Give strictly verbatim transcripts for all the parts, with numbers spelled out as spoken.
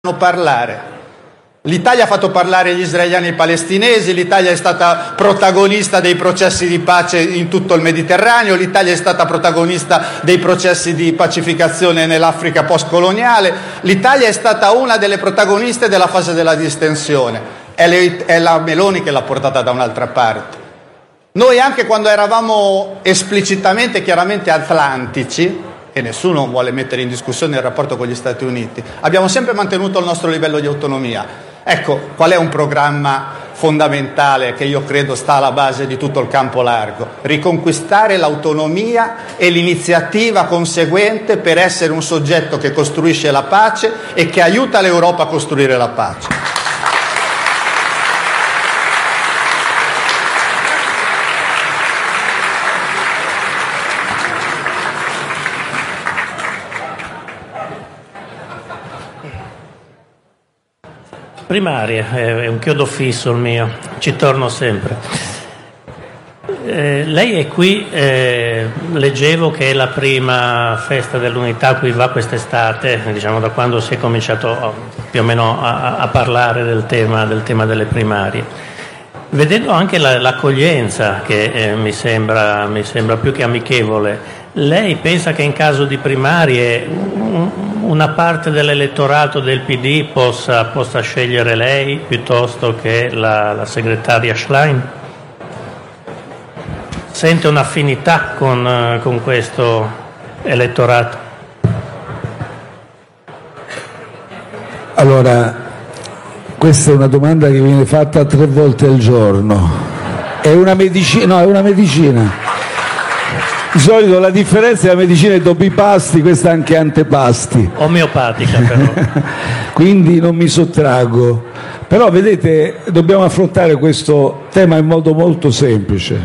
parlare. L'Italia ha fatto parlare gli israeliani e i palestinesi, l'Italia è stata protagonista dei processi di pace in tutto il Mediterraneo, l'Italia è stata protagonista dei processi di pacificazione nell'Africa postcoloniale, l'Italia è stata una delle protagoniste della fase della distensione, è, le, è la Meloni che l'ha portata da un'altra parte. Noi anche quando eravamo esplicitamente, chiaramente atlantici, e nessuno vuole mettere in discussione il rapporto con gli Stati Uniti, abbiamo sempre mantenuto il nostro livello di autonomia. Ecco, qual è un programma fondamentale che io credo sta alla base di tutto il campo largo? Riconquistare l'autonomia e l'iniziativa conseguente per essere un soggetto che costruisce la pace e che aiuta l'Europa a costruire la pace. Primarie, è un chiodo fisso il mio, ci torno sempre. Eh, lei è qui, eh, leggevo che è la prima festa dell'unità a cui va quest'estate, diciamo da quando si è cominciato più o meno a, a parlare del tema, del tema delle primarie. Vedendo anche la, l'accoglienza che eh, mi sembra, mi sembra più che amichevole, lei pensa che in caso di primarie una parte dell'elettorato del P D possa, possa scegliere lei piuttosto che la, la segretaria Schlein? Sente un'affinità con, con questo elettorato? Allora, questa è una domanda che viene fatta tre volte al giorno. È una medicina, no, è una medicina. Di solito la differenza è la medicina è dopo i pasti, questa anche antepasti. Omeopatica però. Quindi non mi sottraggo. Però vedete, dobbiamo affrontare questo tema in modo molto semplice.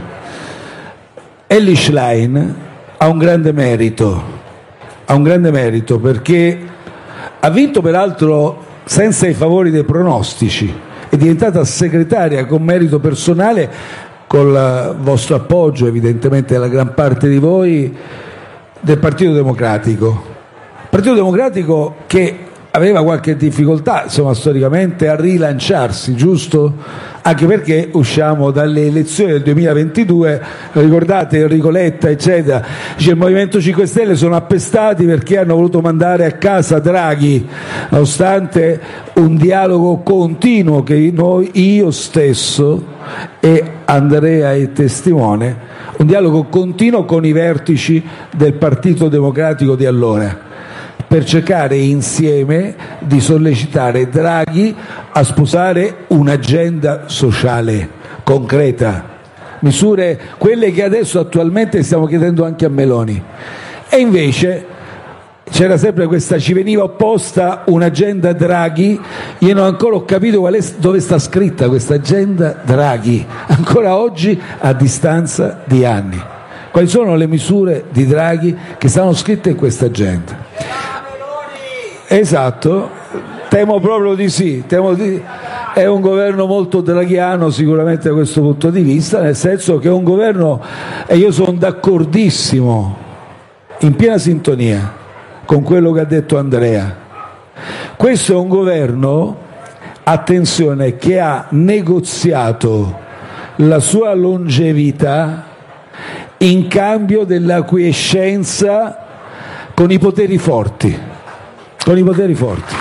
Elly Schlein ha un grande merito, ha un grande merito perché ha vinto peraltro senza i favori dei pronostici, è diventata segretaria con merito personale, con il vostro appoggio evidentemente della gran parte di voi, del Partito Democratico. Partito Democratico che aveva qualche difficoltà, insomma, storicamente a rilanciarsi, giusto? Anche perché usciamo dalle elezioni del duemilaventidue, ricordate Enrico Letta, eccetera, dice il Movimento cinque Stelle sono appestati perché hanno voluto mandare a casa Draghi, nonostante un dialogo continuo che noi, io stesso e Andrea è testimone, un dialogo continuo con i vertici del Partito Democratico di allora, per cercare insieme di sollecitare Draghi a sposare un'agenda sociale concreta, misure quelle che adesso attualmente stiamo chiedendo anche a Meloni. E invece c'era sempre questa, ci veniva opposta un'agenda Draghi. Io non ancora ho capito qual è, dove sta scritta questa agenda Draghi, ancora oggi a distanza di anni. Quali sono le misure di Draghi che stanno scritte in questa agenda? Esatto, temo proprio di sì, temo di... è un governo molto draghiano sicuramente da questo punto di vista, nel senso che è un governo, e io sono d'accordissimo, in piena sintonia con quello che ha detto Andrea, questo è un governo, attenzione, che ha negoziato la sua longevità in cambio dell'acquiescenza con i poteri forti. Con i poteri forti.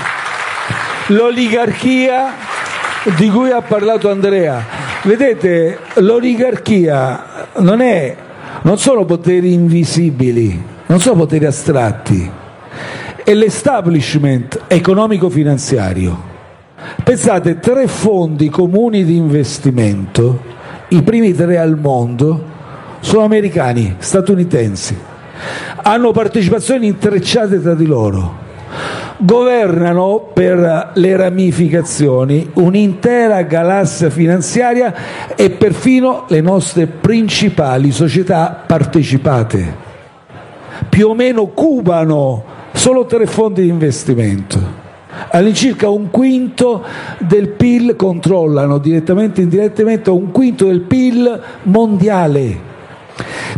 L'oligarchia di cui ha parlato Andrea. Vedete, l'oligarchia non è, non sono poteri invisibili, non sono poteri astratti, è l'establishment economico-finanziario. Pensate, tre fondi comuni di investimento, i primi tre al mondo, sono americani, statunitensi, hanno partecipazioni intrecciate tra di loro. Governano per le ramificazioni un'intera galassia finanziaria e perfino le nostre principali società partecipate. Più o meno cubano solo tre fondi di investimento. All'incirca un quinto del P I L controllano direttamente e indirettamente un quinto del P I L mondiale.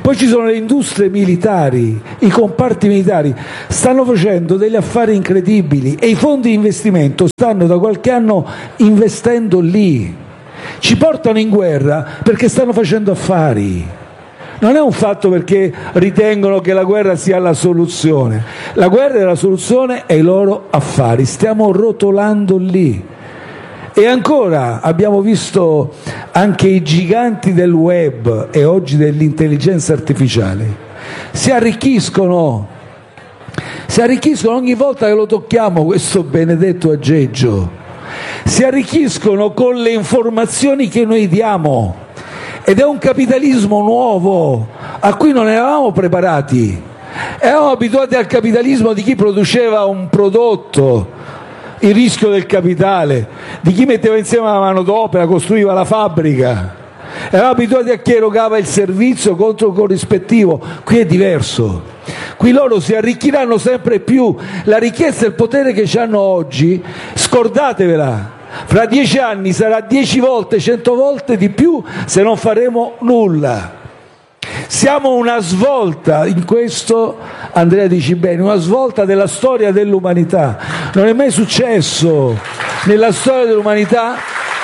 Poi ci sono le industrie militari, i comparti militari stanno facendo degli affari incredibili e i fondi di investimento stanno da qualche anno investendo lì. Ci portano in guerra perché stanno facendo affari. Non è un fatto perché ritengono che la guerra sia la soluzione. La guerra è la soluzione e i loro affari. Stiamo rotolando lì. E ancora abbiamo visto anche i giganti del web e oggi dell'intelligenza artificiale. Si arricchiscono. Si arricchiscono ogni volta che lo tocchiamo, questo benedetto aggeggio. Si arricchiscono con le informazioni che noi diamo ed è un capitalismo nuovo a cui non eravamo preparati. Eravamo abituati al capitalismo di chi produceva un prodotto, il rischio del capitale, di chi metteva insieme la manodopera, costruiva la fabbrica. Eravamo abituati a chi erogava il servizio contro il corrispettivo. Qui è diverso. Qui loro si arricchiranno sempre più. La ricchezza e il potere che hanno oggi, scordatevela, fra dieci anni sarà dieci volte, cento volte di più se non faremo nulla. Siamo una svolta in questo, Andrea dici bene, una svolta della storia dell'umanità. Non è mai successo nella storia dell'umanità,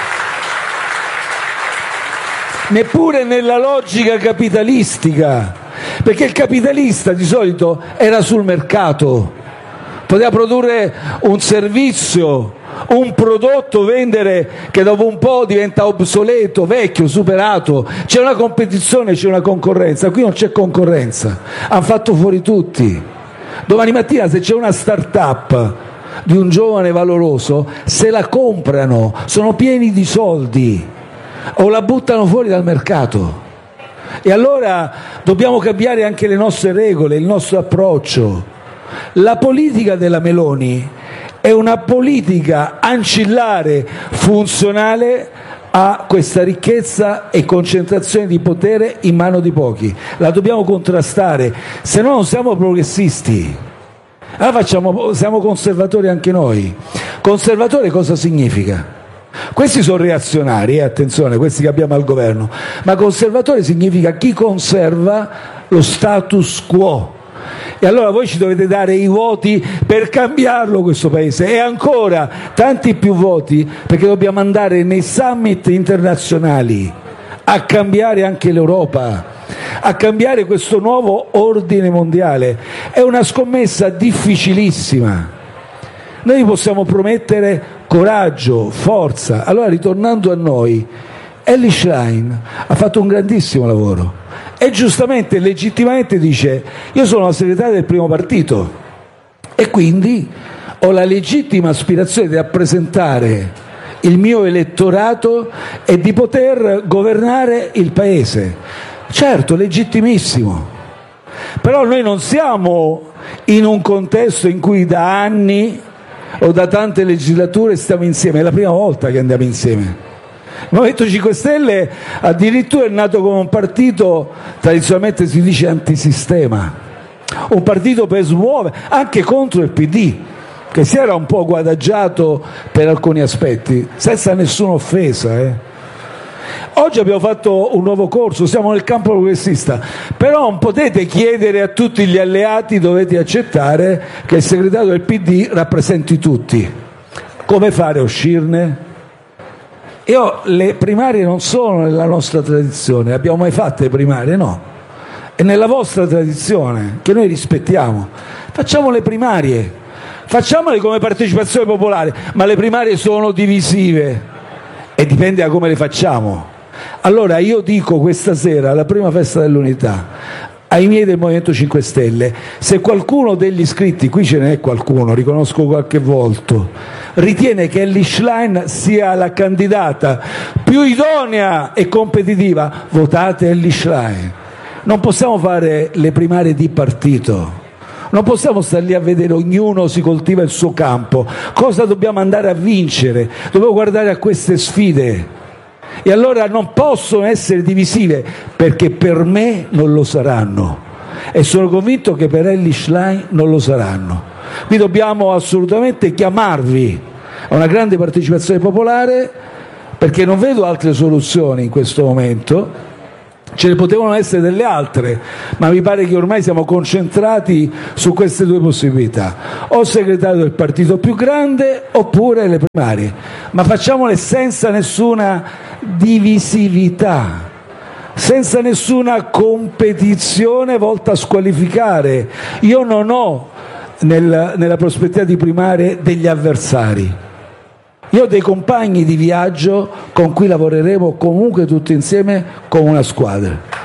neppure nella logica capitalistica, perché il capitalista di solito era sul mercato, poteva produrre un servizio, un prodotto, vendere, che dopo un po' diventa obsoleto, vecchio, superato. C'è una competizione, c'è una concorrenza. Qui non c'è concorrenza, hanno fatto fuori tutti. Domani mattina se c'è una start-up di un giovane valoroso, se la comprano, sono pieni di soldi, o la buttano fuori dal mercato. E allora dobbiamo cambiare anche le nostre regole, il nostro approccio. La politica della Meloni è una politica ancillare, funzionale a questa ricchezza e concentrazione di potere in mano di pochi. La dobbiamo contrastare, se no non siamo progressisti. Allora facciamo, siamo conservatori anche noi. Conservatore cosa significa? Questi sono reazionari, eh, attenzione, questi che abbiamo al governo, ma conservatore significa chi conserva lo status quo. E allora voi ci dovete dare i voti per cambiarlo questo paese, e ancora tanti più voti perché dobbiamo andare nei summit internazionali a cambiare anche l'Europa, a cambiare questo nuovo ordine mondiale. È una scommessa difficilissima. Noi possiamo promettere coraggio, forza. Allora, ritornando a noi, Elly Schlein ha fatto un grandissimo lavoro e giustamente, legittimamente dice: io sono la segretaria del primo partito e quindi ho la legittima aspirazione di rappresentare il mio elettorato e di poter governare il paese. Certo, legittimissimo, però noi non siamo in un contesto in cui da anni o da tante legislature stiamo insieme, è la prima volta che andiamo insieme. Il Movimento cinque Stelle addirittura è nato come un partito, tradizionalmente si dice antisistema, un partito per smuovere, anche contro il P D, che si era un po' guadaggiato per alcuni aspetti, senza nessuna offesa. Eh. Oggi abbiamo fatto un nuovo corso, siamo nel campo progressista, però non potete chiedere a tutti gli alleati, dovete accettare che il segretario del P D rappresenti tutti. Come fare a uscirne? Io, le primarie non sono nella nostra tradizione, abbiamo mai fatte le primarie? No. È nella vostra tradizione, che noi rispettiamo. Facciamo le primarie, facciamole come partecipazione popolare, ma le primarie sono divisive e dipende da come le facciamo. Allora io dico questa sera, alla prima festa dell'unità, ai miei del Movimento cinque Stelle, se qualcuno degli iscritti, qui ce n'è qualcuno, riconosco qualche volto, ritiene che Elly Schlein sia la candidata più idonea e competitiva, votate Elly Schlein. Non possiamo fare le primarie di partito, non possiamo stare lì a vedere ognuno si coltiva il suo campo. Cosa dobbiamo andare a vincere? Dobbiamo guardare a queste sfide. E allora non possono essere divisive, perché per me non lo saranno e sono convinto che per Elly Schlein non lo saranno. Qui dobbiamo assolutamente chiamarvi a una grande partecipazione popolare, perché non vedo altre soluzioni in questo momento. ce ne potevano essere delle altre, ma mi pare che ormai siamo concentrati su queste due possibilità: o segretario del partito più grande oppure le primarie, ma facciamole senza nessuna divisività, senza nessuna competizione volta a squalificare. Io non ho nel, nella prospettiva di primarie degli avversari, io ho dei compagni di viaggio con cui lavoreremo comunque tutti insieme come una squadra.